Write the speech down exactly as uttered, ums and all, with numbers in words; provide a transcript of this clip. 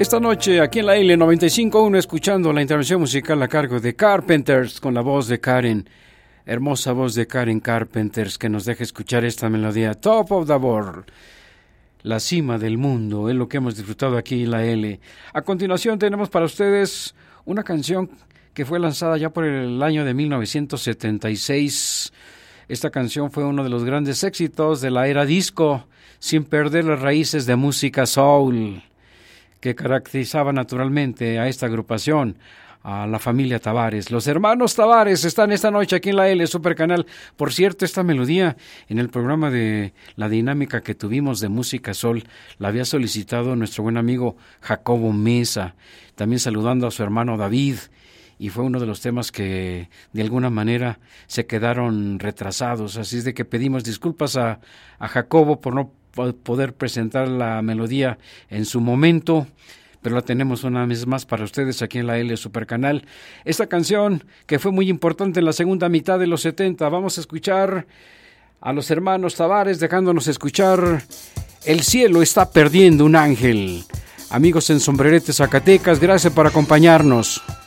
Esta noche aquí en la L noventa y cinco punto uno escuchando la intervención musical a cargo de Carpenters con la voz de Karen, hermosa voz de Karen Carpenters, que nos deja escuchar esta melodía Top of the World, la cima del mundo, es lo que hemos disfrutado aquí en la L. A continuación tenemos para ustedes una canción que fue lanzada ya por el año de mil novecientos setenta y seis. Esta canción fue uno de los grandes éxitos de la era disco, sin perder las raíces de música soul, que caracterizaba naturalmente a esta agrupación, a la familia Tavares. Los hermanos Tavares están esta noche aquí en la L Super Canal. Por cierto, esta melodía en el programa de la dinámica que tuvimos de música soul la había solicitado nuestro buen amigo Jacobo Mesa, también saludando a su hermano David, y fue uno de los temas que de alguna manera se quedaron retrasados, así es de que pedimos disculpas a, a Jacobo por no poder presentar la melodía en su momento, pero la tenemos una vez más para ustedes aquí en la L Super Canal. Esta canción que fue muy importante en la segunda mitad de los setenta, vamos a escuchar a los hermanos Tavares dejándonos escuchar El cielo está perdiendo un ángel. Amigos en Sombrerete, Zacatecas, gracias por acompañarnos.